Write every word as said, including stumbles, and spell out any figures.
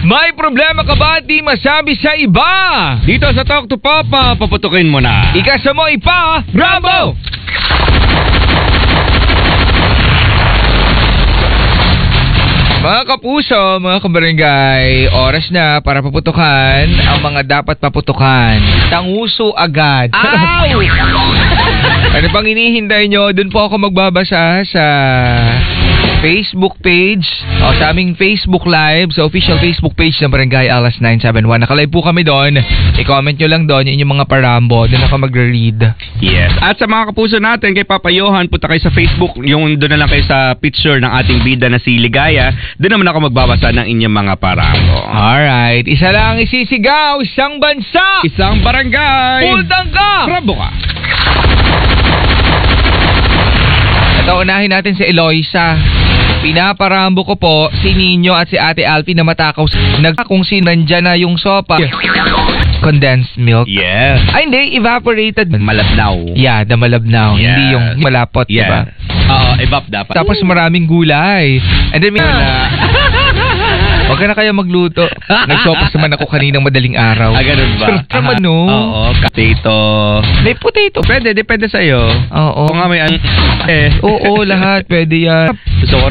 May problema ka ba at di masabi sa iba? Dito sa Talk to Papa, paputukin mo na. Ikasa mo ipa, Rambo! Mga kapuso, mga kabarangay, oras na para paputukan ang mga dapat paputukan. Tanguso agad. Ow! Ano pang inihintay nyo? Doon po ako magbabasa sa Facebook page o sa aming Facebook Live, sa official Facebook page ng Barangay Alas nine seven one. Nakalive po kami doon. I-comment nyo lang doon yung mga parambo. Doon ako magre-read. Yes. At sa mga kapuso natin, kay Papa Johan, punta kayo sa Facebook. Yung doon na lang kayo sa picture ng ating bida na si Ligaya. Doon naman ako magbabasa ng inyong mga parambo. Alright. Isa lang isisigaw. Isang bansa. Isang barangay. Pultang ka. Rambo ka. Ito, unahin natin si Eloisa. Pinaparambo ko po si Nino at si Ate Alfie na matakaw. Nag kung si nandyan na yung sopa. Condensed milk. Yes. Ay, hindi. Evaporated. Malabnaw. Yeah, the malabnaw. Yes. Hindi yung malapot, Yeah. diba? Oo, evap dapat. Tapos maraming gulay. And then, may... Huwag ka na kaya magluto. Nagsopas naman ako kaninang madaling araw. Ah, ganun ba? Sarap naman, no? Oo, potato. May potato. Pwede, depende sa'yo. Oo. Kung nga may an... Eh. Oo, lahat. Pwede yan. Gusto ko